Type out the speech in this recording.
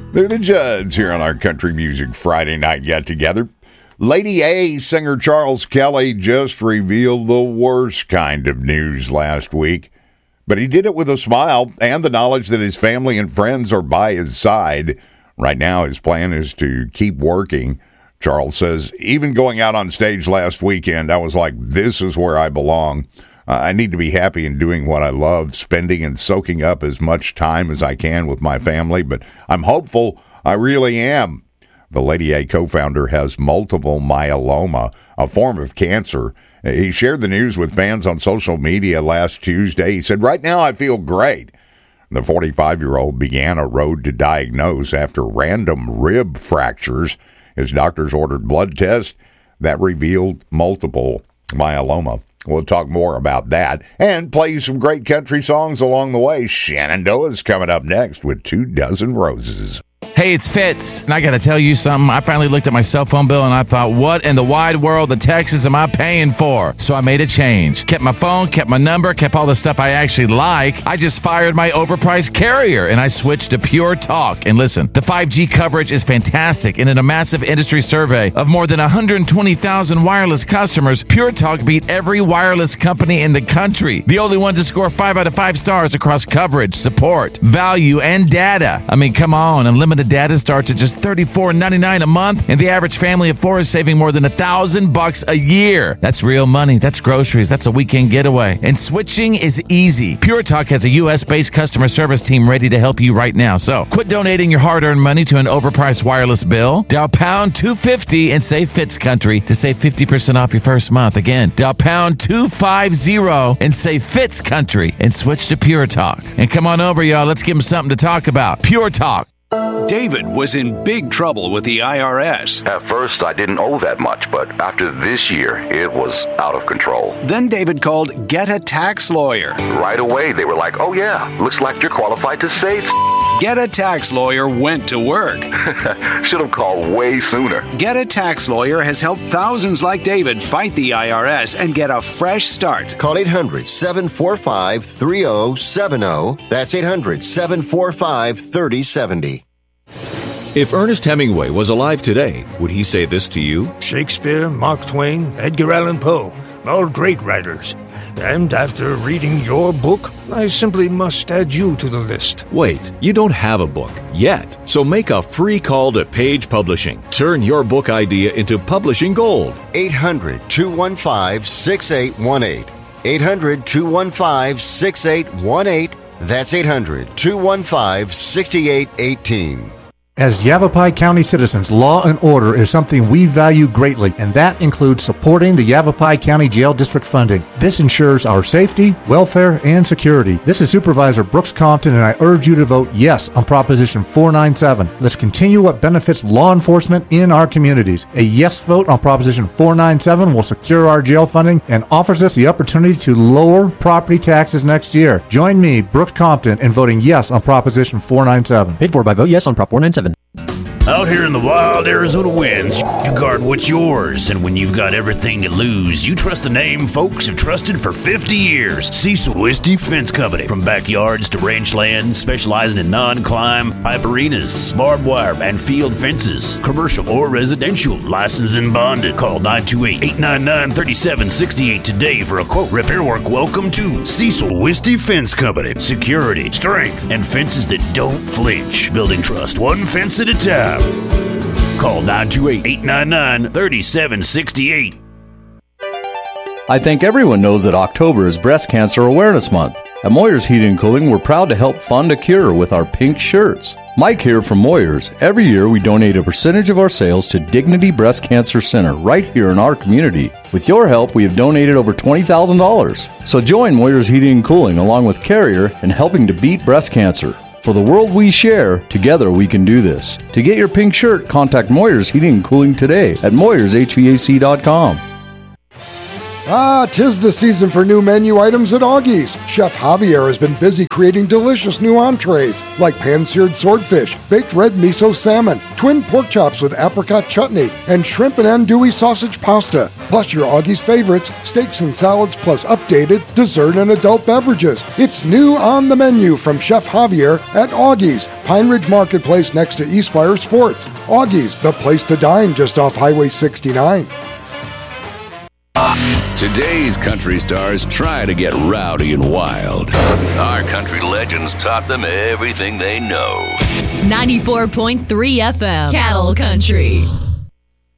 They're the Judds here on our Country Music Friday night get-together. Lady A singer Charles Kelly just revealed the worst kind of news last week. But he did it with a smile and the knowledge that his family and friends are by his side. Right now, his plan is to keep working. Charles says, even going out on stage last weekend, I was like, this is where I belong. I need to be happy in doing what I love, spending and soaking up as much time as I can with my family, but I'm hopeful. I really am. The Lady A co-founder has multiple myeloma, a form of cancer. He shared the news with fans on social media last Tuesday. He said, right now I feel great. The 45-year-old began a road to diagnose after random rib fractures. His doctors ordered blood tests that revealed multiple myeloma. We'll talk more about that and play you some great country songs along the way. Shenandoah's coming up next with 24 Roses. Hey, it's Fitz, and I got to tell you something. I finally looked at my cell phone bill, and I thought, what in the wide world of Texas am I paying for? So I made a change. Kept my phone, kept my number, kept all the stuff I actually like. I just fired my overpriced carrier, and I switched to Pure Talk. And listen, the 5G coverage is fantastic, and in a massive industry survey of more than 120,000 wireless customers, Pure Talk beat every wireless company in the country. The only one to score 5 out of 5 stars across coverage, support, value, and data. I mean, come on, unlimited data starts at just $34.99 a month, and the average family of 4 is saving more than $1,000 a year. That's real money. That's groceries. That's a weekend getaway. And switching is easy. Pure Talk has a U.S.-based customer service team ready to help you right now. So quit donating your hard-earned money to an overpriced wireless bill. Dial pound 250 and say Fitz Country to save 50% off your first month. Again, dial pound 250 and say Fitz Country and switch to Pure Talk. And come on over, y'all. Let's give them something to talk about. Pure Talk. David was in big trouble with the IRS. At first, I didn't owe that much, but after this year, it was out of control. Then David called Get a Tax Lawyer. Right away, they were like, oh yeah, looks like you're qualified to save. Get a Tax Lawyer went to work. Should have called way sooner. Get a Tax Lawyer has helped thousands like David fight the IRS and get a fresh start. Call 800-745-3070. That's 800-745-3070. If Ernest Hemingway was alive today, would he say this to you? Shakespeare, Mark Twain, Edgar Allan Poe, all great writers. And after reading your book, I simply must add you to the list. Wait, you don't have a book yet. So make a free call to Page Publishing. Turn your book idea into publishing gold. 800-215-6818. 800-215-6818. That's 800-215-6818. As Yavapai County citizens, law and order is something we value greatly, and that includes supporting the Yavapai County Jail District funding. This ensures our safety, welfare, and security. This is Supervisor Brooks Compton, and I urge you to vote yes on Proposition 497. Let's continue what benefits law enforcement in our communities. A yes vote on Proposition 497 will secure our jail funding and offers us the opportunity to lower property taxes next year. Join me, Brooks Compton, in voting yes on Proposition 497. Paid for by Vote Yes on Prop 497. Out here in the wild Arizona winds, you guard what's yours, and when you've got everything to lose, you trust the name folks have trusted for 50 years. Cecil Whiskey Fence Company. From backyards to ranch lands, specializing in non-climb, pipe arenas, barbed wire, and field fences. Commercial or residential, licensed and bonded. Call 928-899-3768 today for a quote. Repair work. Welcome to Cecil Whiskey Fence Company. Security, strength, and fences that don't flinch. Building trust one fence at a time. Call 928-899-3768. I think everyone knows that October is Breast Cancer Awareness Month. At Moyers Heating and Cooling, we're proud to help fund a cure with our pink shirts. Mike here from Moyers. Every year we donate a percentage of our sales to Dignity Breast Cancer Center right here in our community. With your help, we have donated over $20,000. So join Moyers Heating and Cooling along with Carrier in helping to beat breast cancer. For the world we share, together we can do this. To get your pink shirt, contact Moyers Heating and Cooling today at MoyersHVAC.com. 'Tis the season for new menu items at Augie's. Chef Javier has been busy creating delicious new entrees like pan-seared swordfish, baked red miso salmon, twin pork chops with apricot chutney, and shrimp and andouille sausage pasta. Plus your Augie's favorites, steaks and salads, plus updated dessert and adult beverages. It's new on the menu from Chef Javier at Augie's, Pine Ridge Marketplace next to Eastspire Sports. Augie's, the place to dine just off Highway 69. Today's country stars try to get rowdy and wild. Our country legends taught them everything they know. 94.3 FM, Cattle Country.